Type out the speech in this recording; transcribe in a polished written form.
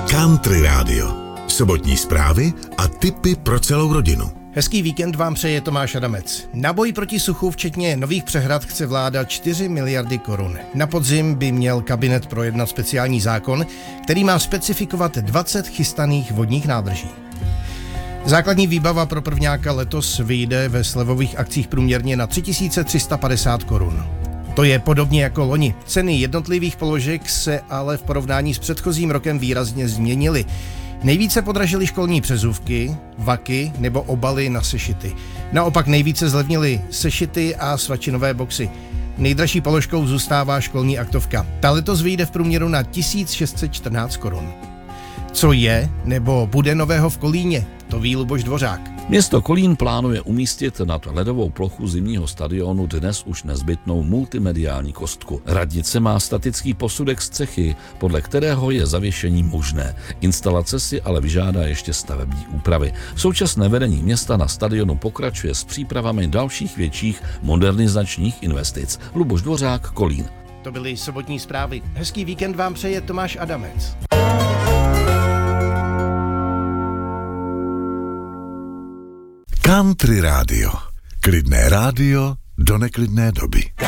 Country Radio. Sobotní zprávy a tipy pro celou rodinu. Hezký víkend vám přeje Tomáš Adamec. Na boj proti suchu včetně nových přehrad chce vláda 4 miliardy korun. Na podzim by měl kabinet projednat speciální zákon, který má specifikovat 20 chystaných vodních nádrží. Základní výbava pro prvňáka letos vyjde ve slevových akcích průměrně na 3350 korun. To je podobně jako loni. Ceny jednotlivých položek se ale v porovnání s předchozím rokem výrazně změnily. Nejvíce podražily školní přezůvky, vaky nebo obaly na sešity. Naopak nejvíce zlevnily sešity a svačinové boxy. Nejdražší položkou zůstává školní aktovka. Ta letos vyjde v průměru na 1614 korun. Co je nebo bude nového v Kolíně? To ví Luboš Dvořák. Město Kolín plánuje umístit nad ledovou plochu zimního stadionu dnes už nezbytnou multimediální kostku. Radnice má statický posudek střechy, podle kterého je zavěšení možné. Instalace si ale vyžádá ještě stavební úpravy. Současné vedení města na stadionu pokračuje s přípravami dalších větších modernizačních investic. Luboš Dvořák, Kolín. To byly sobotní zprávy. Hezký víkend vám přeje Tomáš Adamec. Country Radio. Klidné rádio do neklidné doby.